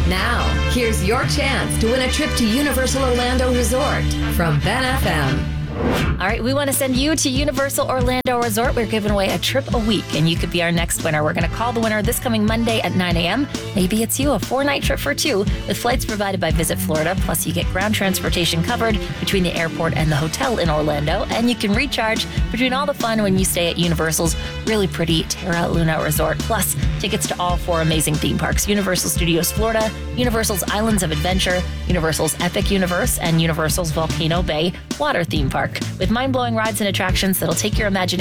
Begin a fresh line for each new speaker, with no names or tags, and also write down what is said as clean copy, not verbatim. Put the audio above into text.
Now, here's your chance to win a trip to Universal Orlando Resort from Ben FM.
All right, we want to send you to Universal Orlando Resort. We're giving away a trip a week, and you could be our next winner. We're going to call the winner this coming Monday at 9 a.m. Maybe it's you, a 4-night trip for 2 with flights provided by Visit Florida. Plus, you get ground transportation covered between the airport and the hotel in Orlando, and you can recharge between all the fun when you stay at Universal's really pretty Terra Luna Resort. Plus, tickets to all 4 amazing theme parks: Universal Studios Florida, Universal's Islands of Adventure, Universal's Epic Universe, and Universal's Volcano Bay Water Theme Park, with mind-blowing rides and attractions that'll take your imagination